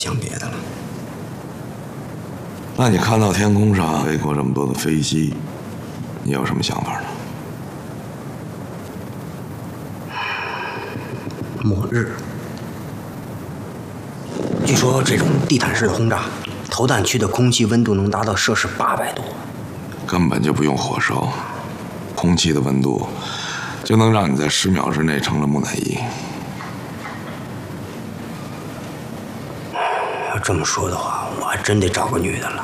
想别的了。 那你看到天空上飞过这么多的飞机，你有什么想法呢？ 末日。据说这种地毯式的轰炸，投弹区的空气温度能达到摄氏800度， 根本就不用火烧，空气的温度就能让你在10秒之内成了木乃伊。 要这么说的话，我还真得找个女的了。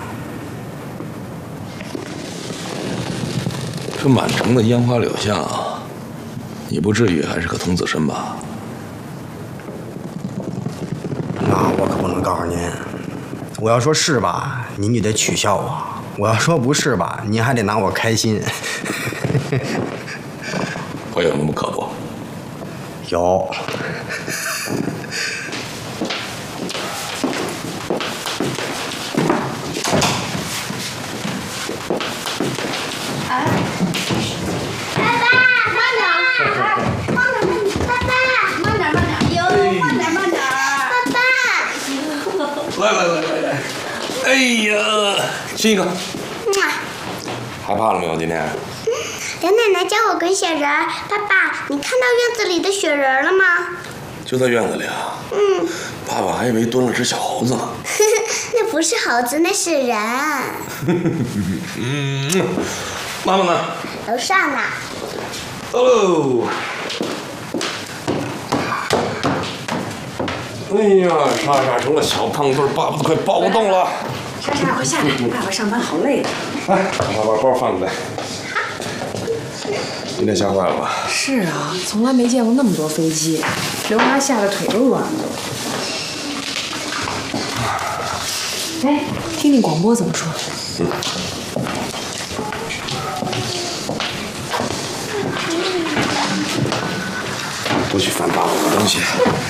这满城的烟花柳巷，你不至于还是个童子身吧？ 那我可不能告诉您，我要说是吧，您就得取笑我；我要说不是吧，您还得拿我开心。 会有那么可不？ 有。 来，哎呀，亲一个。害怕了没有？今天？ 刘奶奶教我滚雪人。爸爸，你看到院子里的雪人了吗？ 就在院子里啊。爸爸还以为蹲了只小猴子呢。 那不是猴子，那是人。 妈妈呢？ 楼上呢。 走喽。哎呀，莎莎成了小胖墩，爸爸都快抱不动了。 莎莎，快下来，爸爸上班好累的。 来，把包放过来。今天吓坏了吧？ 是啊，从来没见过那么多飞机，刘妈吓得腿都软了。哎，听听广播怎么说？ 不许翻爸爸的东西。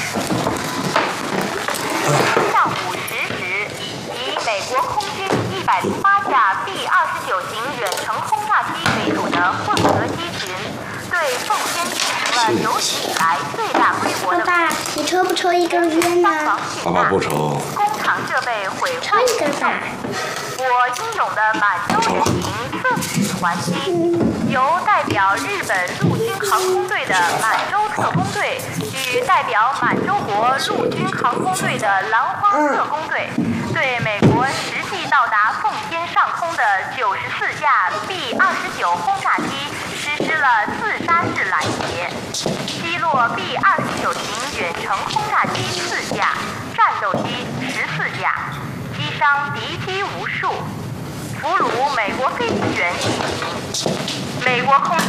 上午10时，以美国空军108架B-29型远程轰炸机为主的混合机群，对奉天进行了有史以来最大规模的。 爸爸，你抽不抽一根烟呢？ 爸爸不抽。 工厂设备毁坏抽一根吧。 我英勇的满洲人民奋起还击，由代表日本陆军航空队的满洲特工队与代表满洲国陆军航空队的兰花特工队，对美国实际到达奉天上空的94架 B-29轰炸机实施了自杀式拦截，击落 B-29型远程轰炸机4架，战斗机14架，击伤敌机无数，俘虏美国飞行员1名。美国空。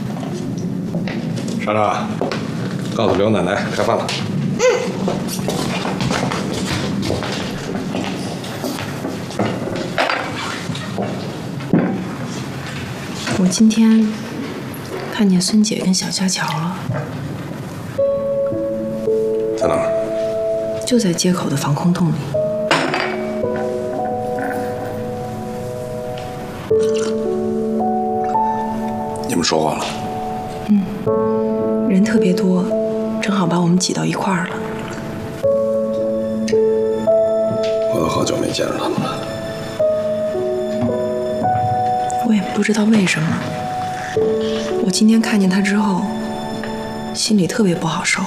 莎莎，告诉刘奶奶开饭了。 我今天看见孙姐跟小佳乔了， 在哪儿？ 就在街口的防空洞里。 你们说话了？ 人特别多，正好把我们挤到一块儿了。 我都好久没见着他们了。 我也不知道为什么，我今天看见他之后，心里特别不好受。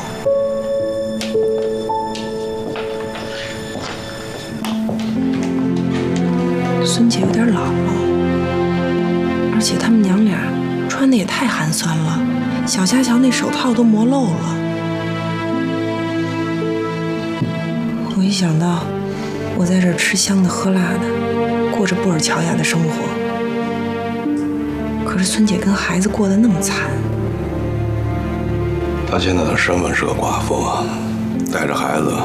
孙姐有点老了，而且他们娘俩穿的也太寒酸了，小佳乔那手套都磨漏了。我一想到我在这儿吃香的喝辣的，过着布尔乔亚的生活，可是孙姐跟孩子过得那么惨。 她现在的身份是个寡妇，带着孩子，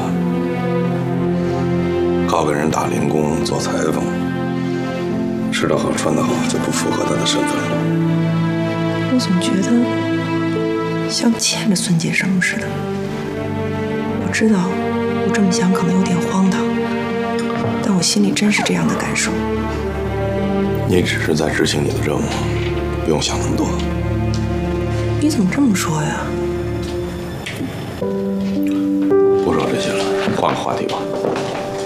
靠给人打零工做裁缝，吃得好穿得好，就不符合她的身份了。 我总觉得像欠着孙姐什么似的。我知道我这么想可能有点荒唐，但我心里真是这样的感受。 你只是在执行你的任务，不用想那么多。 你怎么这么说呀？ 不说这些了，换个话题吧。